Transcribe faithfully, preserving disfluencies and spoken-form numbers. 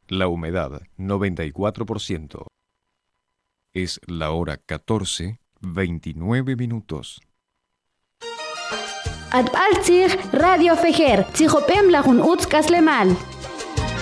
La humedad, noventa y cuatro por ciento. Es la hora catorce, veintinueve minutos. Atbaltzig Radio Fejer, Tzihopem Lajun Utz Kaslemal.